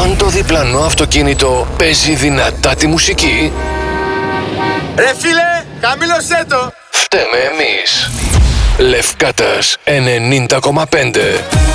Αν το διπλανό αυτοκίνητο παίζει δυνατά τη μουσική, ρε φίλε, χαμήλωσέ το. φταίμε εμείς. Λευκάτας 90,5.